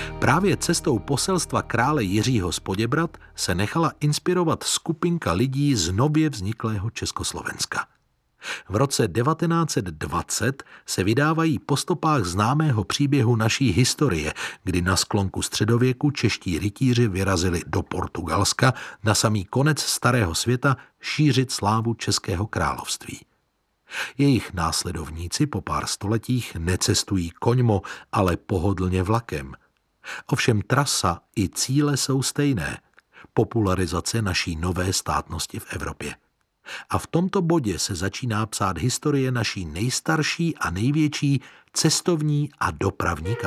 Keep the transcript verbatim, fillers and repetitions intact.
Právě cestou poselstva krále Jiřího z Poděbrad se nechala inspirovat skupinka lidí z nově vzniklého Československa. V roce devatenáct set dvacet se vydávají po stopách známého příběhu naší historie, kdy na sklonku středověku čeští rytíři vyrazili do Portugalska na samý konec starého světa šířit slávu Českého království. Jejich následovníci po pár stoletích necestují koňmo, ale pohodlně vlakem. Ovšem trasa i cíle jsou stejné. Popularizace naší nové státnosti v Evropě. A v tomto bodě se začíná psát historie naší nejstarší a největší cestovní a dopravní kapitoly.